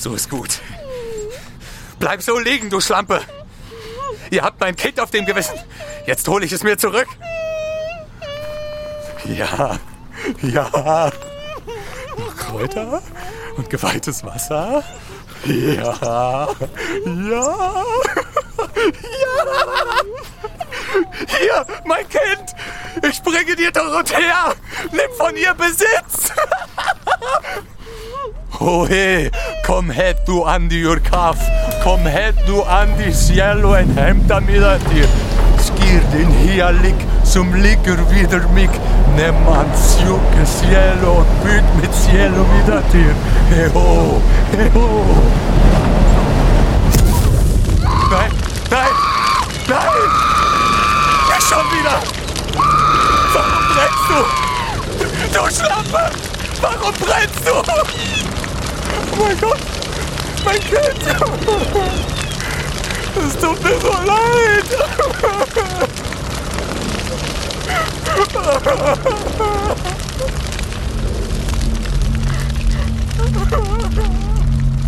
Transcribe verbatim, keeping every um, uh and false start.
So ist gut. Bleib so liegen, du Schlampe. Ihr habt mein Kind auf dem Gewissen. Jetzt hole ich es mir zurück. Ja, ja. Kräuter und geweihtes Wasser. Ja, ja, ja. Hier, mein Kind. Ich bringe dir Dorothea. Nimm von ihr Besitz. Ohe, kom hit du Andy Urkaf. Kom hit du Andy Cielo en hämta mig till. Skir din helig som ligger vidare mig. Nimm ans Jucke Cielo och bygg mitt Cielo vidare till. Heho, heho. Nein, nein, nein! Nicht schon wieder! Warum brennst du? Du Schlampe! Warum brennst du? Oh mein Gott! Mein Kind! Es tut mir so leid!